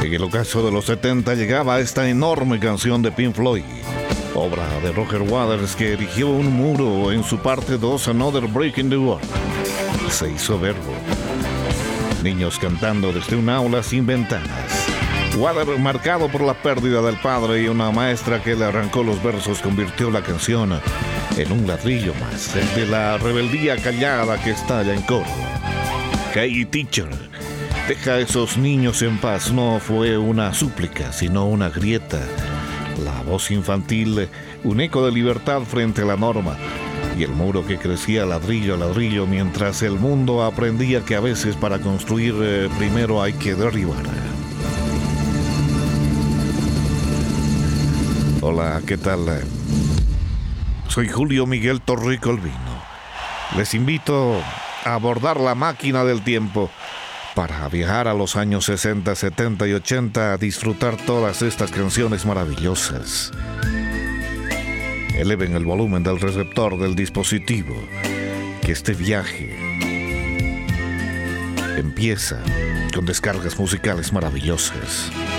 En el ocaso de los 70 llegaba esta enorme canción de Pink Floyd, obra de Roger Waters, que erigió un muro en su parte 2, Another Break in the Wall. Se hizo verbo. Niños cantando desde un aula sin ventanas. Waters, marcado por la pérdida del padre y una maestra que le arrancó los versos, convirtió la canción en un ladrillo más, el de la rebeldía callada que estalla en coro. Hey teacher, deja a esos niños en paz. No fue una súplica, sino una grieta. La voz infantil, un eco de libertad frente a la norma. Y el muro que crecía ladrillo a ladrillo, mientras el mundo aprendía que a veces para construir primero hay que derribar. Hola, ¿qué tal? Soy Julio Miguel Torrico Albino. Les invito a abordar la máquina del tiempo para viajar a los años 60, 70 y 80 a disfrutar todas estas canciones maravillosas. Eleven el volumen del receptor del dispositivo, que este viaje empieza con descargas musicales maravillosas.